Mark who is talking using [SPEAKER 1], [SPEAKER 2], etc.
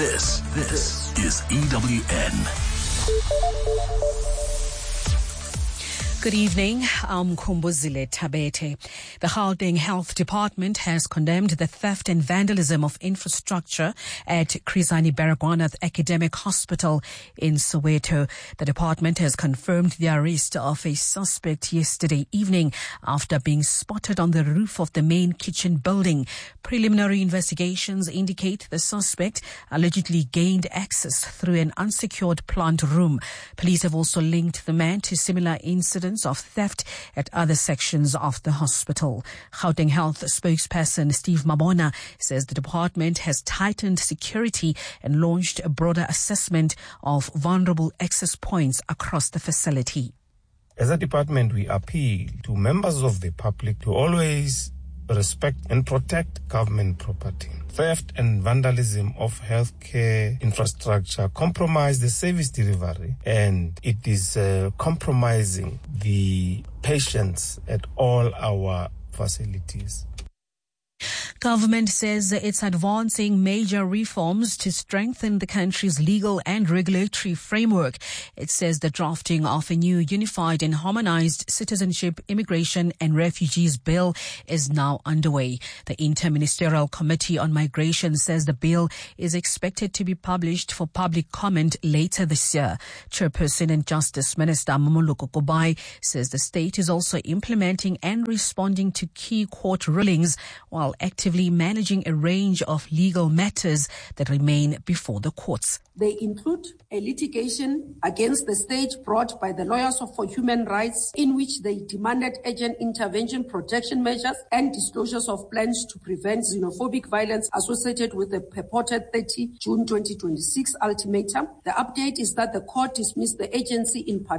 [SPEAKER 1] This is EWN.
[SPEAKER 2] Good evening. I'm Kumbuzile Tabete. The Gauteng Health Department has condemned the theft and vandalism of infrastructure at Chris Hani Baragwanath Academic Hospital in Soweto. The department has confirmed the arrest of a suspect yesterday evening after being spotted on the roof of the main kitchen building. Preliminary investigations indicate the suspect allegedly gained access through an unsecured plant room. Police have also linked the man to similar incidents of theft at other sections of the hospital. Gauteng Health spokesperson Steve Mabona says the department has tightened security and launched a broader assessment of vulnerable access points across the facility.
[SPEAKER 3] As a department, we appeal to members of the public to always respect and protect government property. Theft and vandalism of healthcare infrastructure compromise the service delivery, and it is compromising the patients at all our facilities.
[SPEAKER 2] Government says it's advancing major reforms to strengthen the country's legal and regulatory framework. It says the drafting of a new unified and harmonized citizenship, immigration and refugees bill is now underway. The Interministerial Committee on Migration says the bill is expected to be published for public comment later this year. Chairperson and Justice Minister Mmamoloko Kubayi says the state is also implementing and responding to key court rulings while actively managing a range of legal matters that remain before the courts.
[SPEAKER 4] They include a litigation against the state brought by the Lawyers for Human Rights, in which they demanded urgent intervention, protection measures and disclosures of plans to prevent xenophobic violence associated with the purported 30 June 2026 ultimatum. The update is that the court dismissed the agency in part